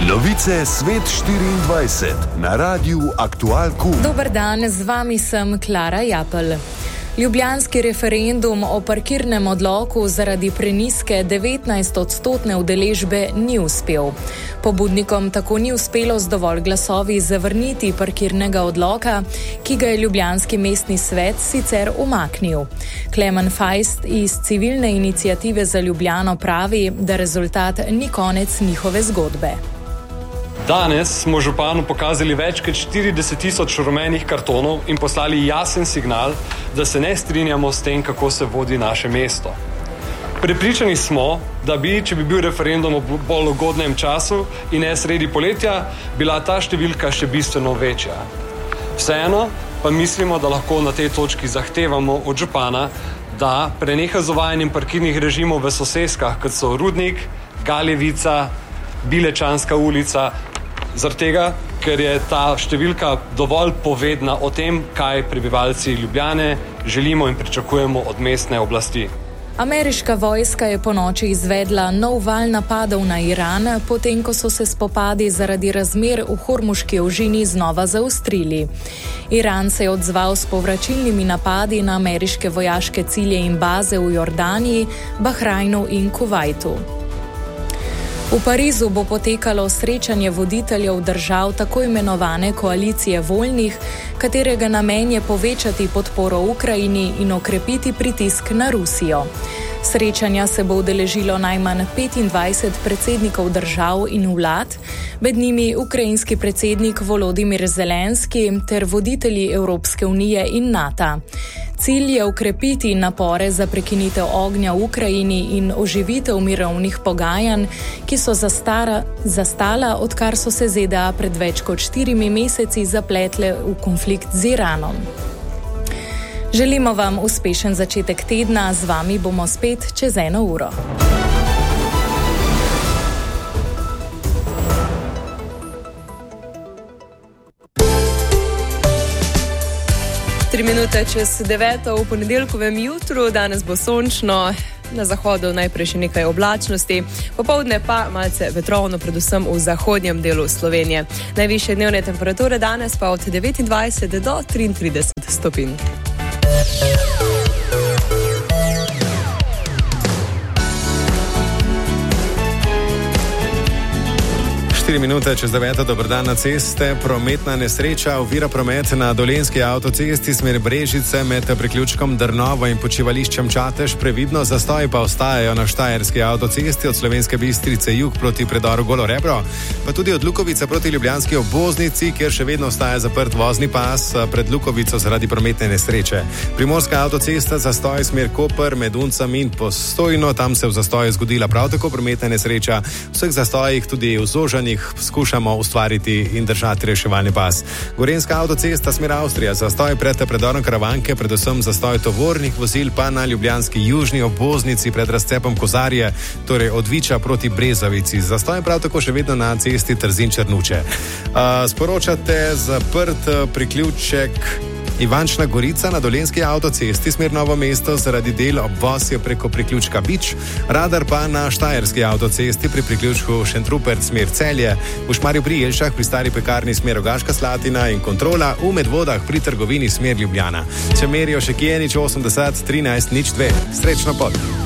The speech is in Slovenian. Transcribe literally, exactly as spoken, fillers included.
Novice Svet štiriindvajset na Radiu Aktual Q. Dober dan, z vami sem Klara Japelj. Ljubljanski referendum o parkirnem odloku zaradi prenizke devetnajstodstotne udeležbe ni uspel. Pobudnikom tako ni uspelo z dovolj glasovi zavrniti parkirnega odloka, ki ga je ljubljanski mestni svet sicer umaknil. Klemen Feist iz civilne iniciative za Ljubljano pravi, da rezultat ni konec njihove zgodbe. Danes smo županu pokazali več kot štirideset tisoč rumenih kartonov in poslali jasen signal, da se ne strinjamo s tem, kako se vodi naše mesto. Prepričani smo, da bi, če bi bil referendum v bolj ugodnem času in ne sredi poletja, bila ta številka še bistveno večja. Vseeno pa mislimo, da lahko na tej točki zahtevamo od župana, da preneha z uvajanjem parkirnih režimov v soseskah, kot so Rudnik, Galjevica, Bilečanska ulica, zaradi tega, ker je ta številka dovolj povedna o tem, kaj prebivalci Ljubljane želimo in pričakujemo od mestne oblasti. Ameriška vojska je ponoči izvedla nov val napadov na Iran, potem ko so se spopadi zaradi razmer v Hormuški ožini znova zaostrili. Iran se je odzval s povračilnimi napadi na ameriške vojaške cilje in baze v Jordaniji, Bahrajnu in Kuvajtu. V Parizu bo potekalo srečanje voditeljev držav tako imenovane koalicije voljnih, katerega namen je povečati podporo Ukrajini in okrepiti pritisk na Rusijo. Srečanja se bo udeležilo najmanj petindvajset predsednikov držav in vlad, med njimi ukrajinski predsednik Volodimir Zelenski ter voditelji Evropske unije in NATO. Cilj je ukrepiti napore za prekinitev ognja v Ukrajini in oživitev mirovnih pogajanj, ki so zastara, zastala, odkar so se Z D A pred več kot štirimi meseci zapletle v konflikt z Iranom. Želimo vam uspešen začetek tedna, z vami bomo spet čez eno uro. Tri minute čez deveto v ponedeljkovem jutru, danes bo sončno, na zahodu najprej še nekaj oblačnosti, popoldne pa malce vetrovno, predvsem v zahodnjem delu Slovenije. Najvišje dnevne temperature danes pa od devetindvajset do triintrideset stopinj. štiri minute čez deveto, dober dan na ceste. Prometna nesreča ovira promet na Dolenjski avtocesti smer Brežice med priključkom Drnovo in počivališčem Čatež. Previdno, zastoji pa ostajajo na Štajerski avtocesti od Slovenske Bistrice jug proti predoru Golo Rebro, pa tudi od Lukovice proti ljubljanski obvoznici, kjer še vedno ostaja zaprt vozni pas pred Lukovico zaradi prometne nesreče. Primorska avtocesta, zastoj smer Koper med Uncem in Postojno, tam se v zastoju zgodila prav tako prometna nesreča. V vseh zastojih, tudi v zožanjih, skušamo ustvariti in držati reševalni pas. Gorenjska avtocesta smer Avstrija, zastoj pred predorom Karavanke, predvsem zastoj tovornih vozil pa na ljubljanski južni obvoznici pred razcepom Kozarje, torej od Viča proti Brezovici. Zastoj prav tako še vedno na cesti Trzin-Črnuče. Uh, sporočate zaprt priključek Ivančna Gorica na Dolenjski avtocesti smer Novo mesto zaradi del obvozja preko priključka Bič, radar pa na Štajerski avtocesti pri priključku Šentrupert smer Celje, v Šmarju pri Jelšah pri stari pekarni smer Rogaška Slatina in kontrola v Medvodah pri trgovini smer Ljubljana. Če merijo še kje, nič osemdeset trinajst nič dve. Srečno pot!